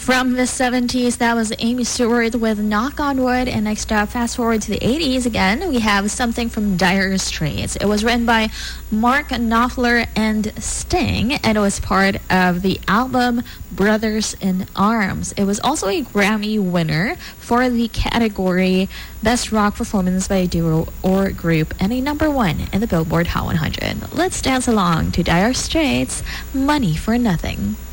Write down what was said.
From the 70s, that was Amy Stewart with Knock on Wood. And next up, fast forward to the 80s again, we have something from Dire Straits. It was written by Mark Knopfler and Sting, and it was part of the album Brothers in Arms. It was also a Grammy winner for the category Best Rock Performance by a Duo or Group, and a #1 in the Billboard Hot 100. Let's dance along to Dire Straits' Money for Nothing.